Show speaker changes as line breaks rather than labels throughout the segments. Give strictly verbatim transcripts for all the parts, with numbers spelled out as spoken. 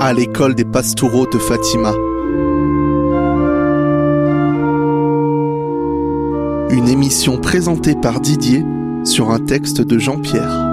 à l'école des Pastoureaux de Fatima. Une émission présentée par Didier sur un texte de Jean-Pierre.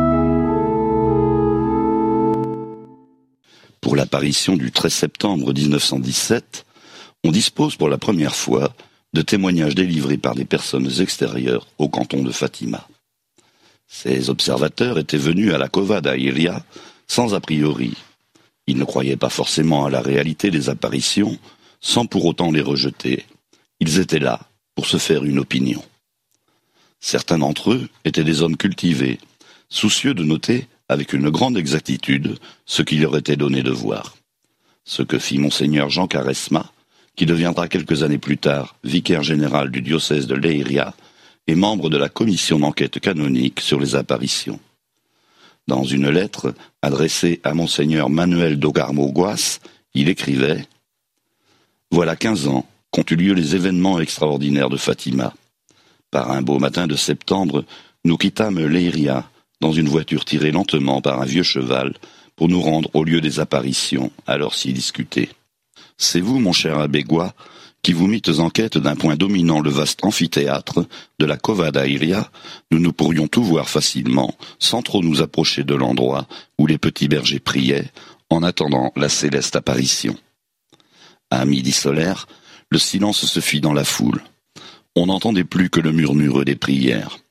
Pour l'apparition du treize septembre dix-neuf cent dix-sept, on dispose pour la première fois de témoignages délivrés par des personnes extérieures au canton de Fatima. Ces observateurs étaient venus à la Cova da Iria sans a priori. Ils ne croyaient pas forcément à la réalité des apparitions, sans pour autant les rejeter. Ils étaient là pour se faire une opinion. Certains d'entre eux étaient des hommes cultivés, soucieux de noter avec une grande exactitude ce qu'il leur était donné de voir. Ce que fit monseigneur Jean Caresma, qui deviendra quelques années plus tard vicaire général du diocèse de Leiria et membre de la commission d'enquête canonique sur les apparitions. Dans une lettre adressée à monseigneur Manuel Dogarmo Guas, il écrivait « Voilà quinze ans qu'ont eu lieu les événements extraordinaires de Fatima. Par un beau matin de septembre, nous quittâmes Leiria dans une voiture tirée lentement par un vieux cheval pour nous rendre au lieu des apparitions, alors si discutées. C'est vous, mon cher abbé Gua, qui vous mites en quête d'un point dominant le vaste amphithéâtre de la Cova da Iria, nous nous pourrions tout voir facilement, sans trop nous approcher de l'endroit où les petits bergers priaient, en attendant la céleste apparition. À midi solaire, le silence se fit dans la foule. On n'entendait plus que le murmure des prières.